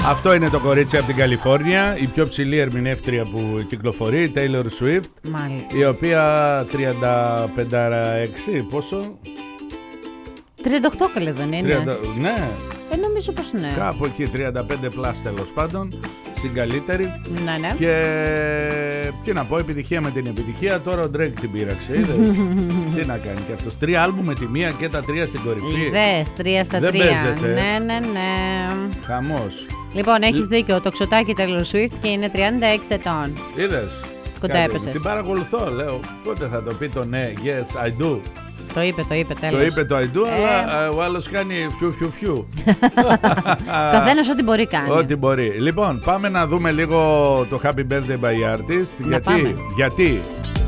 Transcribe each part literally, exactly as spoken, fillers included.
Αυτό είναι το κορίτσι από την Καλιφόρνια, η πιο ψηλή ερμηνεύτρια που κυκλοφορεί, η Taylor Swift. Μάλιστα. Η οποία τριάντα πέντε έξι, πόσο? τριάντα οκτώ καλέ δεν είναι? τριάντα, ναι. Ε, νομίζω πως ναι. Κάπου εκεί, τριάντα πέντε πλάς τέλος πάντων, στην καλύτερη. Ναι, ναι. Και τι να πω, επιτυχία με την επιτυχία. Τώρα ο Drake την πείραξε, είδες. Τι να κάνει και αυτός. Τρία άλμπου με τη μία και τα τρία στην κορυφή. Είδες, τρία στα Δεν τρία. παίζεται. Ναι, ναι, ναι. Χαμός. Λοιπόν, έχεις δίκιο. Το ξωτάκι Taylor Swift και είναι τριάντα έξι ετών. Είδες. Κοντά έπεσες. Την παρακολουθώ, λέω. Πότε θα το πει το ναι, yes, I do. Το είπε, το είπε, τέλος. Το είπε το I do, ε... αλλά ο άλλος κάνει φιου φιου φιου. Καθένας ό,τι μπορεί κάνει. Ό,τι μπορεί. Λοιπόν, πάμε να δούμε λίγο το Happy Birthday by Artist. Να γιατί, πάμε. γιατί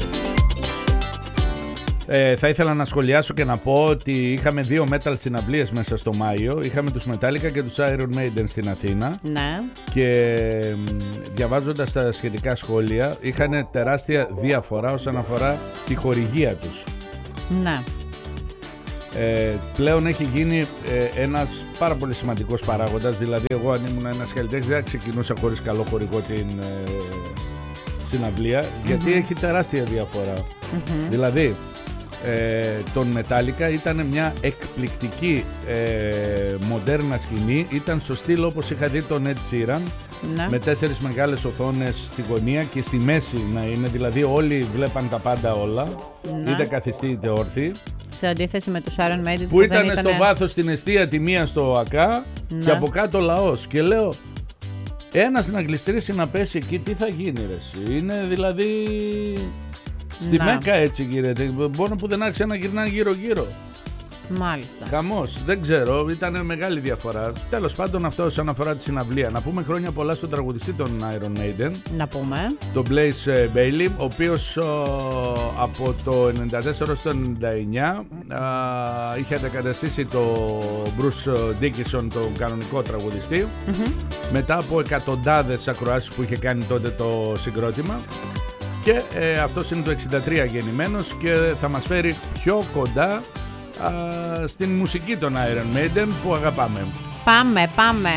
ε, θα ήθελα να σχολιάσω και να πω ότι είχαμε δύο metal συναυλίες μέσα στο Μάιο. Είχαμε τους Metallica και τους Iron Maiden στην Αθήνα. Ναι. Και διαβάζοντας τα σχετικά σχόλια, είχαν τεράστια διαφορά όσον αφορά τη χορηγία τους. Ναι. Ε, πλέον έχει γίνει ε, ένας πάρα πολύ σημαντικός παράγοντας. Δηλαδή εγώ αν ήμουν ένας καλλιτέχνης δεν ξεκινούσα χωρίς καλό χορηγό την ε, συναυλία, mm-hmm. γιατί έχει τεράστια διαφορά. Mm-hmm. Δηλαδή ε, τον Metallica ήταν μια εκπληκτική ε, μοντέρνα σκηνή. Ήταν στο στυλ όπως είχα δει τον Ed Sheeran, ναι. με τέσσερις μεγάλες οθόνες στη γωνία και στη μέση να είναι, δηλαδή όλοι βλέπαν τα πάντα όλα, ναι. είτε καθιστοί είτε όρθιοι. Σε αντίθεση με τους Iron Maiden που, που ήταν ήτανε... στο βάθος στην εστία τη μία στο ΑΚΑ, ναι. και από κάτω λαός. Και λέω, ένας να γλιστρήσει να πέσει εκεί, τι θα γίνει ρε εσύ? Είναι δηλαδή στη να. Μέκα έτσι γίνεται. Μόνο που δεν άρχισε να γυρνάνε γύρω γύρω. Μάλιστα. Χαμός, δεν ξέρω, ήταν μεγάλη διαφορά. Τέλος πάντων, αυτό όσον αφορά τη συναυλία. Να πούμε χρόνια πολλά στον τραγουδιστή των Iron Maiden. Να πούμε. Τον Blaze Bayley, ο οποίος ο, από το ενενήντα τέσσερα στο ενενήντα εννιά α, είχε αντικαταστήσει τον Bruce Dickinson, τον κανονικό τραγουδιστή. Mm-hmm. Μετά από εκατοντάδες ακροάσεις που είχε κάνει τότε το συγκρότημα. Και ε, αυτός είναι το εξήντα τρία γεννημένος και θα μας φέρει πιο κοντά Uh, στην μουσική των Iron Maiden που αγαπάμε. Πάμε, πάμε.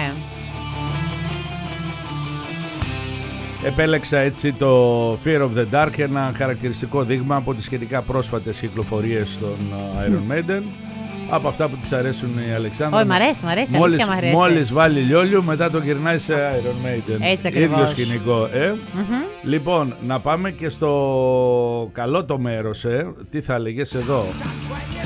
Επέλεξα έτσι το Fear of the Dark, ένα χαρακτηριστικό δείγμα από τις σχετικά πρόσφατες κυκλοφορίες των Iron Maiden. Από αυτά που της αρέσουν η Αλεξάνδρα. Όχι, μ' αρέσει, μ' αρέσει, μόλις, μ' αρέσει. Μόλις βάλει λιόλιο, μετά το γυρνάει σε Iron Maiden. Έτσι ακριβώς. Ίδιο σκηνικό, ε. Mm-hmm. Λοιπόν, να πάμε και στο καλό το μέρος, ε. Τι θα έλεγες εδώ?